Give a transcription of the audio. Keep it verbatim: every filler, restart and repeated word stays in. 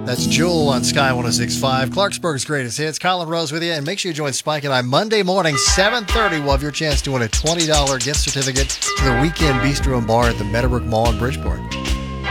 That's Jewel on Sky one oh six point five. Clarksburg's greatest hits. Colin Rose with you. And make sure you join Spike and I Monday morning, seven thirty. We'll have your chance to win a twenty dollars gift certificate to the Weekend Bistro and Bar at the Meadowbrook Mall in Bridgeport.